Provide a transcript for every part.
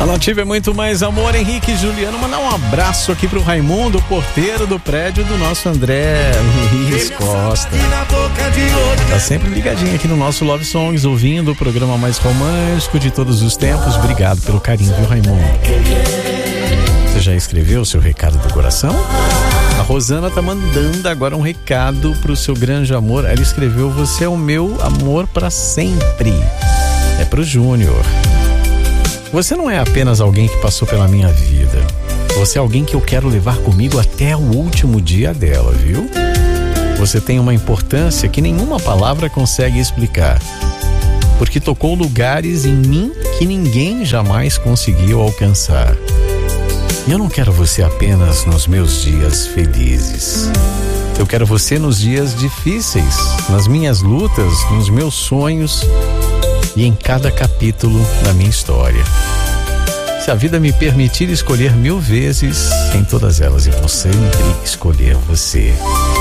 A Nativa é muito mais amor. Henrique e Juliano, mandar um abraço aqui pro Raimundo, porteiro do prédio do nosso André Luiz Costa. Tá sempre ligadinho aqui no nosso Love Songs, ouvindo o programa mais romântico de todos os tempos. Obrigado pelo carinho, viu, Raimundo? Você já escreveu o seu recado do coração? A Rosana tá mandando agora um recado pro seu grande amor. Ela escreveu: você é o meu amor pra sempre. É pro Júnior. Você não é apenas alguém que passou pela minha vida. Você é alguém que eu quero levar comigo até o último dia dela, viu? Você tem uma importância que nenhuma palavra consegue explicar, porque tocou lugares em mim que ninguém jamais conseguiu alcançar. E eu não quero você apenas nos meus dias felizes. Eu quero você nos dias difíceis, nas minhas lutas, nos meus sonhos e em cada capítulo da minha história. Se a vida me permitir escolher 1000 vezes, em todas elas eu vou sempre escolher você.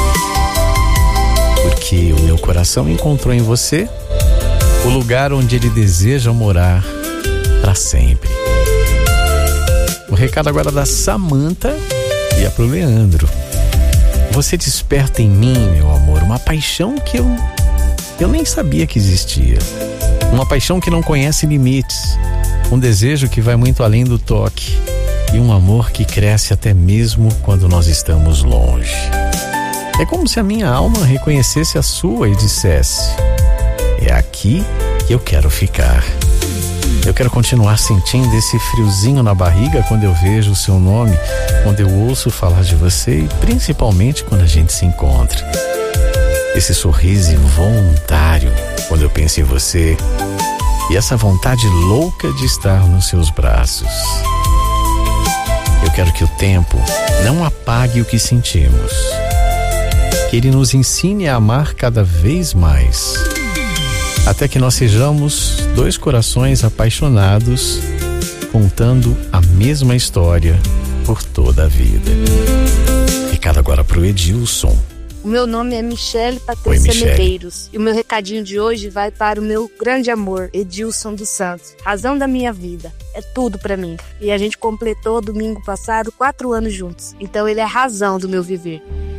Porque o meu coração encontrou em você o lugar onde ele deseja morar para sempre. O recado agora da Samantha e é pro Leandro. Você desperta em mim, meu amor, uma paixão que eu nem sabia que existia. Uma paixão que não conhece limites. Um desejo que vai muito além do toque. E um amor que cresce até mesmo quando nós estamos longe. É como se a minha alma reconhecesse a sua e dissesse: é aqui que eu quero ficar. Eu quero continuar sentindo esse friozinho na barriga quando eu vejo o seu nome, quando eu ouço falar de você e principalmente quando a gente se encontra. Esse sorriso involuntário quando eu penso em você e essa vontade louca de estar nos seus braços. Eu quero que o tempo não apague o que sentimos, que ele nos ensine a amar cada vez mais, até que nós sejamos 2 corações apaixonados, contando a mesma história por toda a vida. Recado agora pro Edilson. O meu nome é Michele Patrícia Medeiros e o meu recadinho de hoje vai para o meu grande amor, Edilson dos Santos. Razão da minha vida, é tudo pra mim. E a gente completou domingo passado 4 anos juntos, então ele é a razão do meu viver.